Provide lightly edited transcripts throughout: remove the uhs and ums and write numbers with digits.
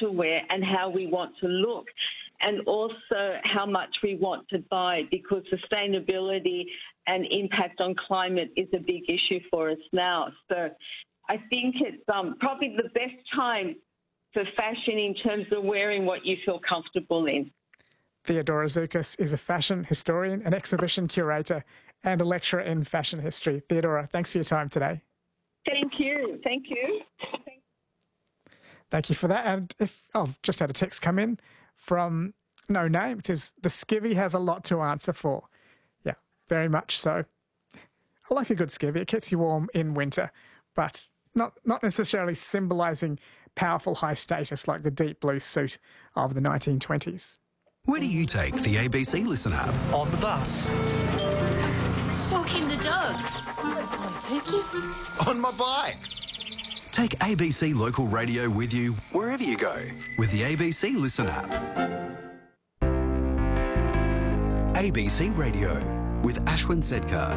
to wear and how we want to look, and also how much we want to buy, because sustainability and impact on climate is a big issue for us now. So I think it's probably the best time for fashion in terms of wearing what you feel comfortable in. Theodora Zoukis is a fashion historian, an exhibition curator and a lecturer in fashion history. Theodora, thanks for your time today. Thank you. Thank you. Thank you for that. And I've just had a text come in from No Name. It says, the skivvy has a lot to answer for. Yeah, very much so. I like a good skivvy. It keeps you warm in winter, but not necessarily symbolising powerful high status like the deep blue suit of the 1920s. Where do you take the ABC Listen app? On the bus. Walking the dog. Pookie. On my bike. Take ABC Local Radio with you wherever you go with the ABC Listen app. ABC Radio with Ashwin Sedkar.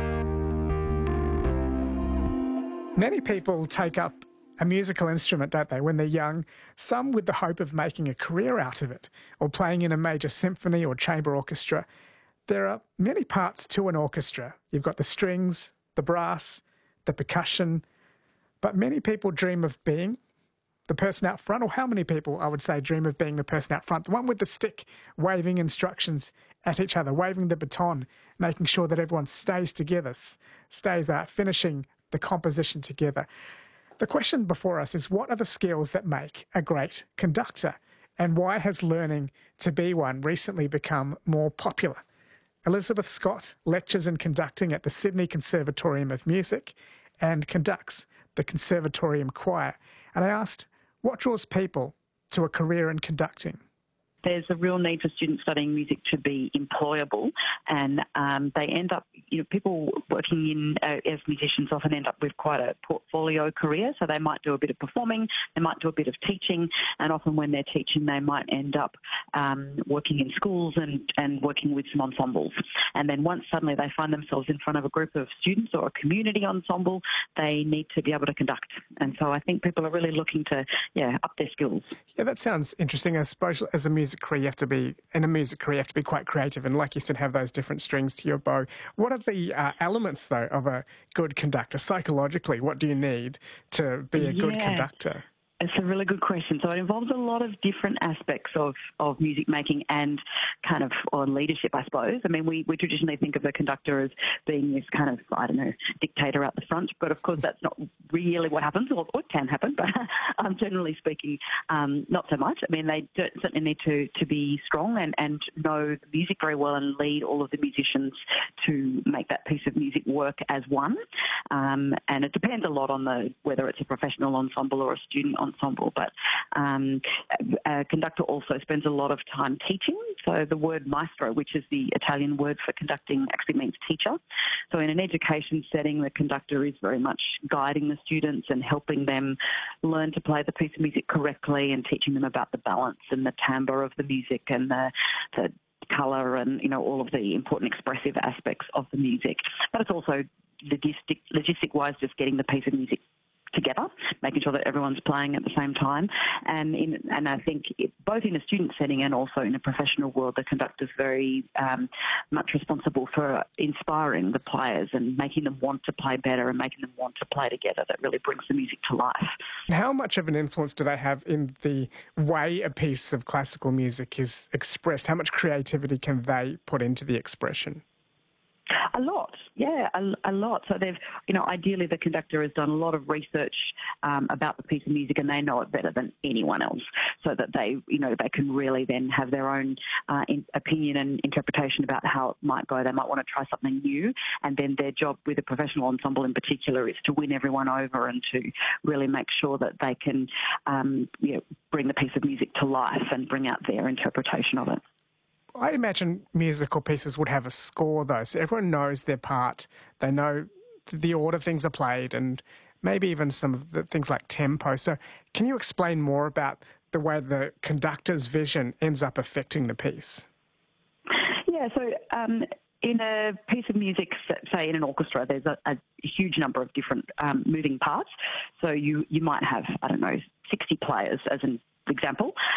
Many people take up a musical instrument, don't they, when they're young, some with the hope of making a career out of it, or playing in a major symphony or chamber orchestra. There are many parts to an orchestra. You've got the strings, the brass, the percussion, but many people dream of being the person out front, or how many people, I would say, dream of being the person out front, the one with the stick, waving instructions at each other, waving the baton, making sure that everyone stays together, stays out, finishing the composition together. The question before us is, what are the skills that make a great conductor? And why has learning to be one recently become more popular? Elizabeth Scott lectures in conducting at the Sydney Conservatorium of Music and conducts the Conservatorium Choir. And I asked, what draws people to a career in conducting? There's a real need for students studying music to be employable, and they end up, people working in as musicians often end up with quite a portfolio career. So they might do a bit of performing, they might do a bit of teaching, and often when they're teaching, they might end up working in schools and working with some ensembles. And then once suddenly they find themselves in front of a group of students or a community ensemble, they need to be able to conduct. And so I think people are really looking to, up their skills. Yeah, that sounds interesting. I suppose as a music career, you have to be quite creative, and like you said, have those different strings to your bow. What are the elements, though, of a good conductor? Psychologically, what do you need to be a good conductor? It's a really good question. So it involves a lot of different aspects of music making and kind of on leadership, I suppose. I mean, we traditionally think of a conductor as being this kind of, dictator out the front, but of course that's not really what happens, or it can happen, but generally speaking, not so much. I mean, they certainly need to be strong and know the music very well and lead all of the musicians to make that piece of music work as one. And it depends a lot on whether it's a professional ensemble or a student ensemble, but a conductor also spends a lot of time teaching. So the word maestro, which is the Italian word for conducting, actually means teacher. So in an education setting, the conductor is very much guiding the students and helping them learn to play the piece of music correctly and teaching them about the balance and the timbre of the music and the colour and, all of the important expressive aspects of the music. But it's also logistic-wise, just getting the piece of music together, making sure that everyone's playing at the same time. And I think both in a student setting and also in a professional world, the conductor's very much responsible for inspiring the players and making them want to play better and making them want to play together. That really brings the music to life. How much of an influence do they have in the way a piece of classical music is expressed? How much creativity can they put into the expression? A lot, yeah, a lot. So they've, ideally the conductor has done a lot of research about the piece of music, and they know it better than anyone else, so that they can really then have their own opinion and interpretation about how it might go. They might want to try something new, and then their job with a professional ensemble in particular is to win everyone over and to really make sure that they can bring the piece of music to life and bring out their interpretation of it. I imagine musical pieces would have a score, though, so everyone knows their part. They know the order things are played and maybe even some of the things like tempo. So can you explain more about the way the conductor's vision ends up affecting the piece? Yeah, so in a piece of music, say in an orchestra, there's a huge number of different moving parts. So you might have, 60 players as an example.